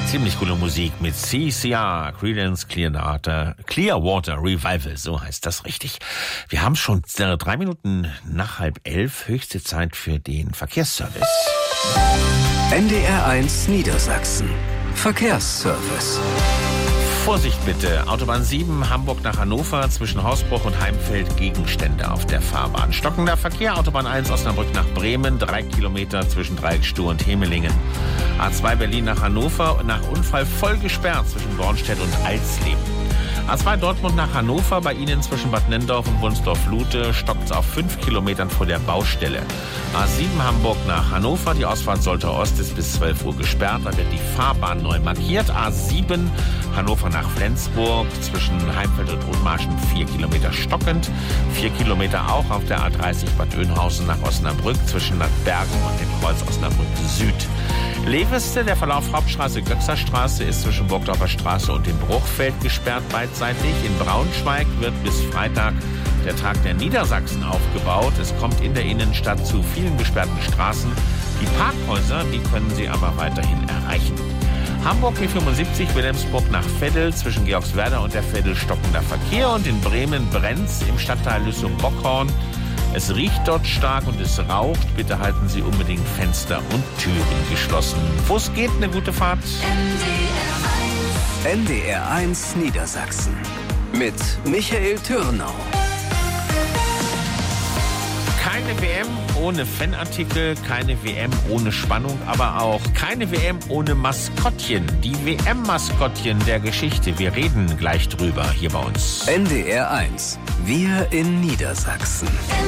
Ziemlich coole Musik mit CCR, Creedence Clearwater Revival, so heißt das richtig. Wir haben schon 3 Minuten nach 10:30, höchste Zeit für den Verkehrsservice. NDR 1 Niedersachsen. Verkehrsservice. Vorsicht bitte, Autobahn 7, Hamburg nach Hannover, zwischen Hausbruch und Heimfeld Gegenstände auf der Fahrbahn. Stockender Verkehr, Autobahn 1 Osnabrück nach Bremen, 3 Kilometer zwischen Dreiecksstuh und Hemelingen. A2 Berlin nach Hannover, nach Unfall voll gesperrt zwischen Bornstedt und Alsleben. A2 Dortmund nach Hannover, bei Ihnen zwischen Bad Nenndorf und Wunsdorf-Lute stockt es auf 5 Kilometern vor der Baustelle. A7 Hamburg nach Hannover, die Ausfahrt Soltau Ost ist bis 12 Uhr gesperrt, da wird die Fahrbahn neu markiert. A7 Hannover nach Flensburg, zwischen Heimfeld und Othmarschen 4 Kilometer stockend. 4 Kilometer auch auf der A30 Bad Oeynhausen nach Osnabrück, zwischen Bergen und dem Kreuz Osnabrück Süd. Leveste, der Verlauf Hauptstraße Göxerstraße ist zwischen Burgdorfer Straße und dem Bruchfeld gesperrt beidseitig. In Braunschweig wird bis Freitag der Tag der Niedersachsen aufgebaut. Es kommt in der Innenstadt zu vielen gesperrten Straßen. Die Parkhäuser, die können Sie aber weiterhin erreichen. Hamburg E75 Wilhelmsburg nach Veddel, zwischen Georgswerda und der Veddel stockender Verkehr. Und in Bremen Brenz im Stadtteil Lüssum-Bockhorn. Es riecht dort stark und es raucht. Bitte halten Sie unbedingt Fenster und Türen geschlossen. Wo es geht, eine gute Fahrt. NDR 1 Niedersachsen. Mit Michael Türnau. Keine WM ohne Fanartikel, keine WM ohne Spannung, aber auch keine WM ohne Maskottchen. Die WM-Maskottchen der Geschichte. Wir reden gleich drüber hier bei uns. NDR 1. Wir in Niedersachsen.